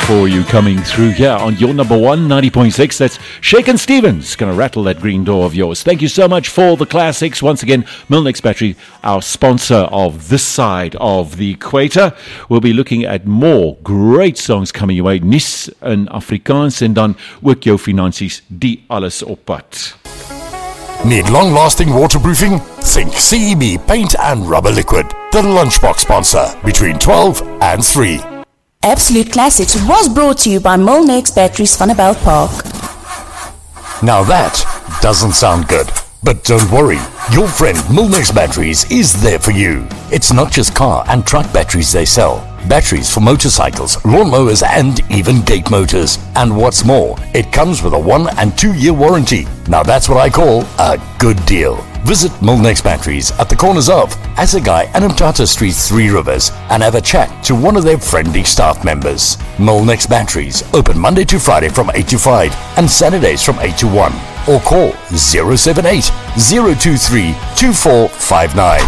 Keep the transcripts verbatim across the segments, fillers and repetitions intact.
for you coming through here on your number one, ninety point six. That's Shakin' Stevens. Going to rattle that green door of yours. Thank you so much for the classics. Once again, Milnex Battery, our sponsor of this side of the equator. We'll be looking at more great songs coming your way. Nis in Afrikaans en dan ook jou finansies, die alles op pad. Need long-lasting waterproofing? Think C E B Paint and Rubber Liquid, the lunchbox sponsor, between twelve and three. Absolute Classics was brought to you by Milnex Batteries Vanderbilt Park. Now that doesn't sound good, but don't worry, your friend Milnex Batteries is there for you. It's not just car and truck batteries they sell. Batteries for motorcycles, lawnmowers and even gate motors. And what's more, it comes with a one and two year warranty. Now that's what I call a good deal. Visit Milnex Batteries at the corners of Assegai and Umtata Street, Three Rivers, and have a chat to one of their friendly staff members. Milnex Batteries, open Monday to Friday from eight to five and Saturdays from eight to one. Or call zero seven eight, zero two three, two four five nine.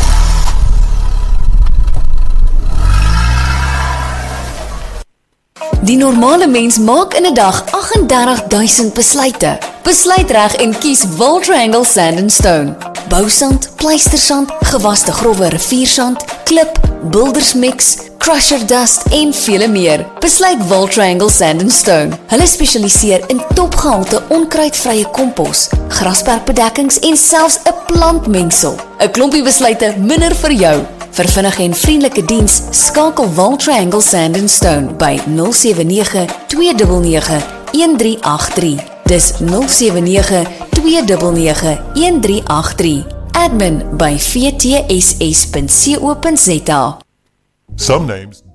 Die normale mens maak in 'n dag agt en dertig duisend besluite. Besluit reg en kies Will Triangle Sand and Stone. Bousand, pleistersand, gewaste growwe riviersand, klip, buildersmix, crusher dust en vele meer. Besluit Will Triangle Sand and Stone. Hulle spesialiseer in topgehalte onkruidvrye kompos, grasperkbedekkings en selfs 'n plantmengsel. 'n Klompie besluite minder vir jou. Vir vinnige en vriendelike diens, skakel Will Triangle Sand and Stone by nul sewe nege, twee nege nege, een drie agt drie. Dis nul sewe nege, twee nege nege, een drie agt drie. Admin by v t s s dot co dot za. Some names